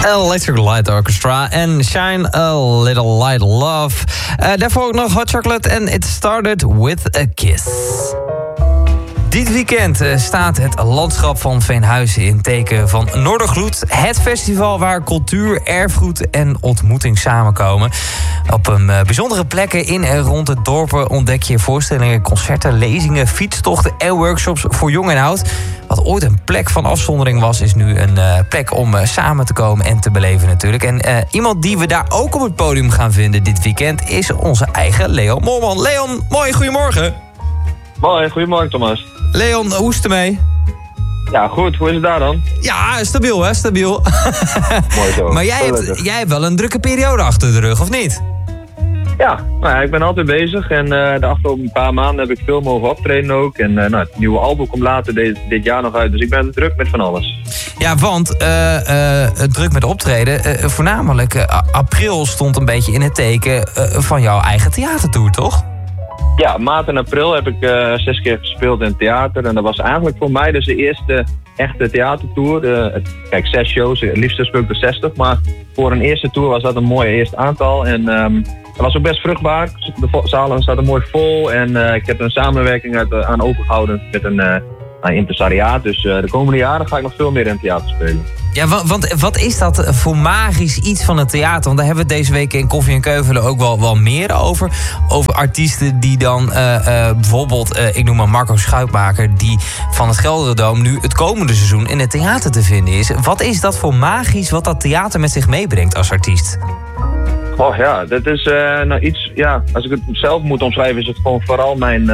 Electric Light Orchestra en Shine a Little Light Love. Daarvoor ook nog Hot Chocolate en It Started With a Kiss. Dit weekend staat het landschap van Veenhuizen in teken van Noordergloed. Het festival waar cultuur, erfgoed en ontmoeting samenkomen. Op een bijzondere plekken in en rond het dorpen ontdek je voorstellingen, concerten, lezingen, fietstochten en workshops voor jong en oud. Wat ooit een plek van afzondering was, is nu een plek om samen te komen en te beleven natuurlijk. En iemand die we daar ook op het podium gaan vinden dit weekend is onze eigen Leon Molman. Leon, mooi, goedemorgen. Mooi, goedemorgen Thomas. Leon, hoe is het ermee? Ja, goed. Hoe is het daar dan? Ja, stabiel hè, stabiel. Mooi zo. Maar jij hebt wel een drukke periode achter de rug, of niet? Ja, nou ja, ik ben altijd bezig en de afgelopen paar maanden heb ik veel mogen optreden ook. En het nieuwe album komt later dit jaar nog uit, dus ik ben druk met van alles. Ja, want druk met optreden, voornamelijk april stond een beetje in het teken van jouw eigen theatertour, toch? Ja, maart en april heb ik 6 keer gespeeld in het theater. En dat was eigenlijk voor mij dus de eerste echte theatertour. Kijk, 6 shows, het liefst speel ik er 60. Maar voor een eerste tour was dat een mooi eerste aantal. En dat was ook best vruchtbaar. De zalen zaten mooi vol. En ik heb een samenwerking aan overgehouden met een impresariaat. Dus de komende jaren ga ik nog veel meer in het theater spelen. Ja, want wat is dat voor magisch iets van het theater? Want daar hebben we deze week in Koffie en Keuvelen ook wel meer over. Over artiesten die dan bijvoorbeeld, ik noem maar Marco Schuitmaker, die van het Gelderdoom nu het komende seizoen in het theater te vinden is. Wat is dat voor magisch wat dat theater met zich meebrengt als artiest? Oh ja, dat is iets, ja, als ik het zelf moet omschrijven is het gewoon vooral mijn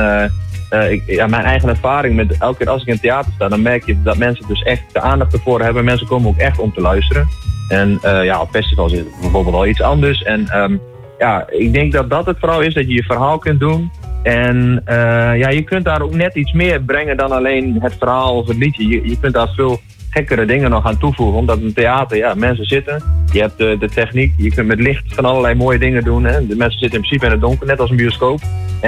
eigen ervaring met elke keer als ik in het theater sta, dan merk je dat mensen dus echt de aandacht ervoor hebben. Mensen komen ook echt om te luisteren. En op festivals is het bijvoorbeeld al iets anders. En ik denk dat het vooral is dat je je verhaal kunt doen. En je kunt daar ook net iets meer brengen dan alleen het verhaal of het liedje. Je kunt daar veel gekkere dingen nog aan toevoegen. Omdat in het theater, mensen zitten. Je hebt de techniek. Je kunt met licht van allerlei mooie dingen doen. Hè. De mensen zitten in principe in het donker, net als een bioscoop.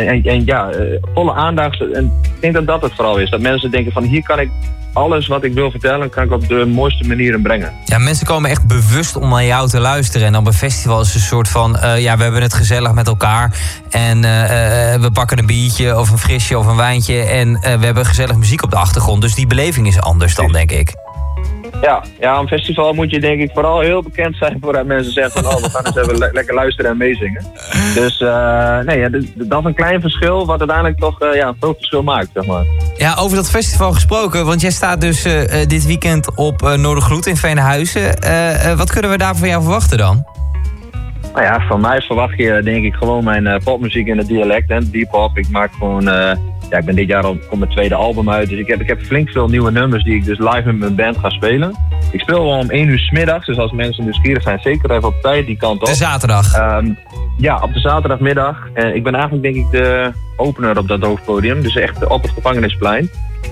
Volle aandacht. En ik denk dat het vooral is. Dat mensen denken van hier kan ik alles wat ik wil vertellen, kan ik op de mooiste manieren brengen. Ja, mensen komen echt bewust om naar jou te luisteren. En op een festival is het een soort van, we hebben het gezellig met elkaar. En we pakken een biertje of een frisje of een wijntje. En we hebben gezellig muziek op de achtergrond. Dus die beleving is anders dan, denk ik. Ja, een festival moet je denk ik vooral heel bekend zijn voordat mensen zeggen van we gaan eens even lekker luisteren en meezingen. Dus dat is een klein verschil wat uiteindelijk toch een groot verschil maakt, zeg maar. Ja, over dat festival gesproken, want jij staat dus dit weekend op Noordergloed in Veenhuizen. Wat kunnen we daar van jou verwachten dan? Nou ja, van mij verwacht je denk ik gewoon mijn popmuziek in het dialect en deep pop. Ik maak gewoon... ik ben dit jaar al komt mijn tweede album uit. Dus ik heb flink veel nieuwe nummers die ik dus live met mijn band ga spelen. Ik speel wel om 1 uur 's middags. Dus als mensen nieuwsgierig zijn, zeker even op tijd die kant op. De zaterdag? Op de zaterdagmiddag. Ik ben eigenlijk denk ik de opener op dat hoofdpodium. Dus echt op het Gevangenisplein.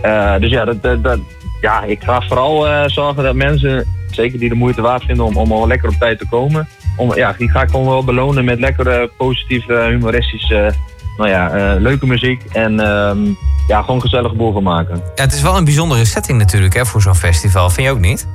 Ik ga vooral zorgen dat mensen, zeker die de moeite waard vinden om al lekker op tijd te komen. Die ga ik gewoon wel belonen met lekkere, positieve, humoristische... leuke muziek en gewoon gezellig boel van maken. Ja, het is wel een bijzondere setting natuurlijk hè, voor zo'n festival. Vind je ook niet?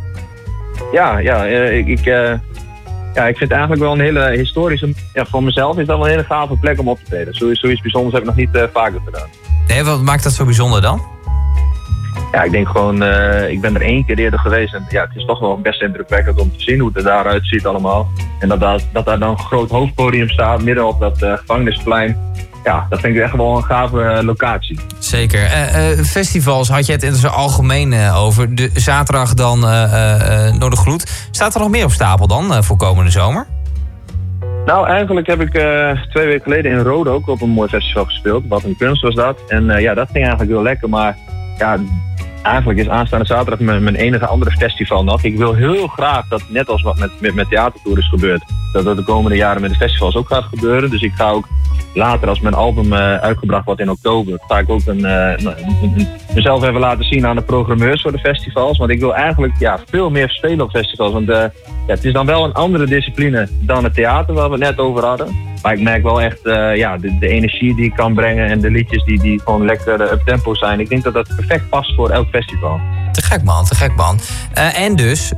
Ik vind het eigenlijk wel een hele historische... Ja, voor mezelf is dat wel een hele gave plek om op te treden. Zoiets bijzonders heb ik nog niet vaker gedaan. Nee, wat maakt dat zo bijzonder dan? Ja, ik denk gewoon... ik ben er 1 keer eerder geweest en het is toch wel best indrukwekkend om te zien hoe het er daaruit ziet allemaal. En dat daar dan een groot hoofdpodium staat midden op dat gevangenisplein. Ja, dat vind ik echt wel een gave locatie. Zeker. Festivals had je het in zijn algemeen over. De zaterdag dan Noordergloed. Staat er nog meer op stapel dan voor komende zomer? Nou, eigenlijk heb ik 2 weken geleden in Rode ook op een mooi festival gespeeld. Wat een kunst was dat. En dat ging eigenlijk heel lekker. Maar eigenlijk is aanstaande zaterdag mijn enige andere festival nog. Ik wil heel graag dat, net als wat met theatertour is gebeurd, dat de komende jaren met de festivals ook gaat gebeuren. Dus ik ga ook later, als mijn album uitgebracht wordt in oktober, ga ik ook mezelf even laten zien aan de programmeurs voor de festivals. Want ik wil eigenlijk veel meer spelen op festivals. Want het is dan wel een andere discipline dan het theater waar we het net over hadden. Maar ik merk wel echt de energie die ik kan brengen en de liedjes die gewoon lekker up-tempo zijn. Ik denk dat dat perfect past voor elk festival. Te gek man. En dus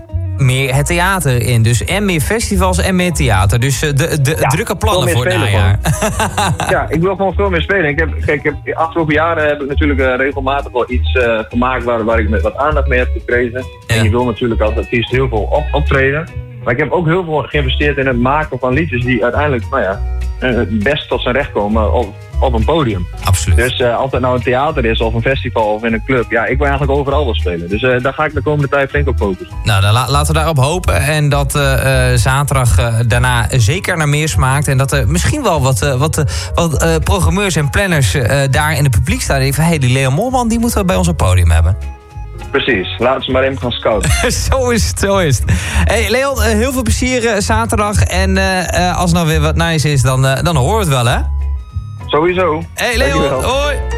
meer het theater in. Dus en meer festivals en meer theater. Dus drukke plannen voor het najaar. Ja, ik wil gewoon veel meer spelen. Ik heb de afgelopen jaren heb ik natuurlijk regelmatig wel iets gemaakt waar ik met wat aandacht mee heb gekregen. Ja. En je wil natuurlijk als artiest heel veel optreden. Maar ik heb ook heel veel geïnvesteerd in het maken van liedjes die uiteindelijk, best tot zijn recht komen op een podium. Absoluut. Dus of het nou een theater is of een festival of in een club. Ja, ik wil eigenlijk overal wel spelen. Dus daar ga ik de komende tijd flink op focussen. Nou, dan laten we daarop hopen. En dat zaterdag daarna zeker naar meer smaakt. En dat er misschien wel wat programmeurs en planners daar in het publiek staan. Die van, die Leon Moorman, die moeten we bij ons op podium hebben. Precies, laten ze maar even gaan scouten. Zo is het. Hey Leon, heel veel plezier zaterdag. En als er nou weer wat nice is, dan horen we het wel, hè? Sowieso. Hey Leon, hoi!